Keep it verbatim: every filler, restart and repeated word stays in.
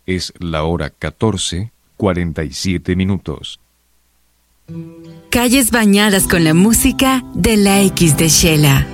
Es la hora catorce, cuarenta y siete minutos. Calles bañadas con la música de la X de Shela.